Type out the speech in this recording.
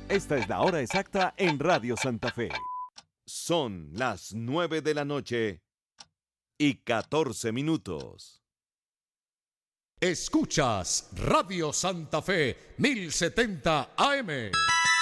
Esta es la hora exacta en Radio Santa Fe. Son las 9 de la noche y 14 minutos. Escuchas Radio Santa Fe 1070 AM.